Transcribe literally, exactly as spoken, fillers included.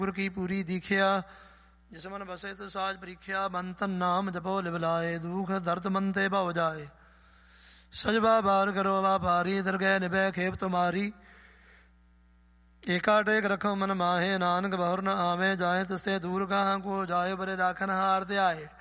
ਗੁਰ ਕੀ ਪੂਰੀ ਦੀਖਿਆ ਜਿਸ ਮਨ ਬਸੇ ਤਿਸ ਸਾਜ ਪ੍ਰੀਖਿਆ। ਮਨ ਤਨ ਨਾਮ ਜਪੋ ਲਿਵ ਲਾਏ ਦੁਖ ਦਰਦ ਮਨ ਤੇ ਭਉ ਜਾਏ। ਸਜਵਾ ਬਾਰ ਕਰੋ ਵਾ ਭਾਰੀ ਦਰਗਹਿ ਨਿਭੈ ਖੇਪ ਤੁਮਾਰੀ। ਏਕਾ ਟੇਕ ਰਖੋ ਮਨ ਮਾਹੇ ਨਾਨਕ ਬਹੁਰ ਨ ਆਵੇ ਜਾਏ। ਤਿਸਤੇ ਦੂਰ ਕਹਾਂ ਕੋ ਜਾਏ ਬਰੇ ਰਾਖਨ ਹਾਰ ਧਿਆਏ।